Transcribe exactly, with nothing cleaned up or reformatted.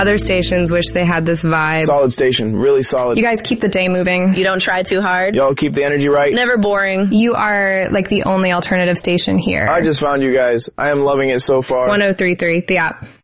Other stations wish they had this vibe. Solid station. Really solid. You guys keep the day moving. You don't try too hard. Y'all keep the energy right. Never boring. You are like the only alternative station here. I just found you guys. I am loving it so far. one oh three point three, the app.